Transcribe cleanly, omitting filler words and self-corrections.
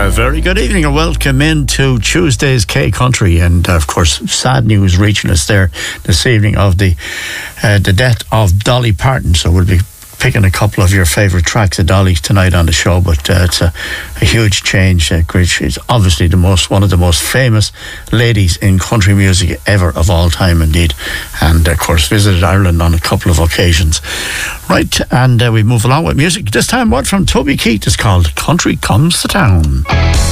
Very good evening and welcome into Tuesday's K Country, and of course sad news reaching us there this evening of the death of Dolly Parton. So we'll be picking a couple of your favourite tracks of Dolly's tonight on the show, but it's a huge change. She's obviously one of the most famous ladies in country music ever of all time indeed, and of course visited Ireland on a couple of occasions. Right, and we move along with music. This time one from Toby Keith is called Country Comes to Town.